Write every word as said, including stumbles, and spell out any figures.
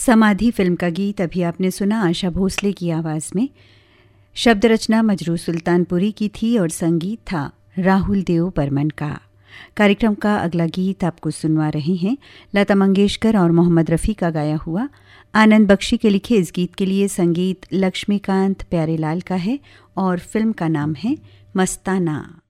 समाधि फिल्म का गीत अभी आपने सुना आशा भोसले की आवाज़ में। शब्द रचना मजरू सुल्तानपुरी की थी और संगीत था राहुल देव बर्मन का। कार्यक्रम का अगला गीत आपको सुनवा रहे हैं लता मंगेशकर और मोहम्मद रफ़ी का गाया हुआ। आनंद बख्शी के लिखे इस गीत के लिए संगीत लक्ष्मीकांत प्यारेलाल का है और फिल्म का नाम है मस्ताना।